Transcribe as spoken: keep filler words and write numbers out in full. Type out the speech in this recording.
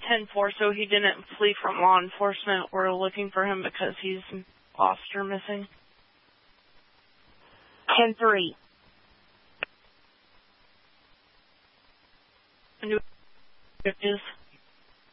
ten four, so he didn't flee from law enforcement. We're looking for him because he's lost or missing. ten three. And who is